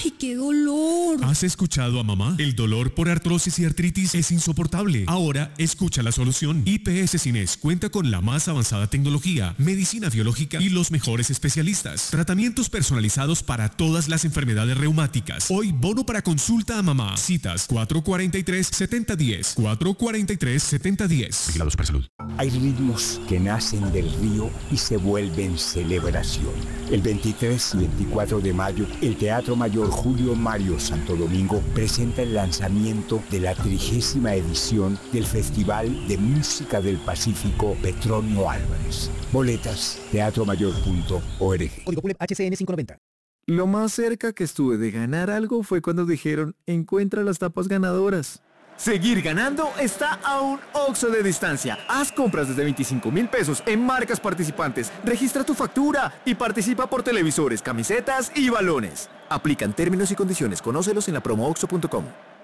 ¡Ay, qué dolor! ¿Has escuchado a mamá? El dolor por artrosis y artritis es insoportable. Ahora, escucha la solución. IPS Cines cuenta con la más avanzada tecnología, medicina biológica y los mejores especialistas. Tratamientos personalizados para todas las enfermedades reumáticas. Hoy, bono para consulta a mamá. Citas 443-7010. 443-7010. Vigilado Supersalud. Hay ritmos que nacen del río y se vuelven celebración. El 23 y 24 de mayo, el Teatro Mayor Julio Mario Santo Domingo presenta el lanzamiento de la 30ª edición del Festival de Música del Pacífico Petronio Álvarez. Boletas, teatromayor.org. Código PULEP HCN 590. Lo más cerca que estuve de ganar algo fue cuando dijeron, encuentra las tapas ganadoras. Seguir ganando está a un Oxxo de distancia. Haz compras desde 25.000 pesos en marcas participantes. Registra tu factura y participa por televisores, camisetas y balones. Aplican términos y condiciones. Conócelos en la promooxxo.com.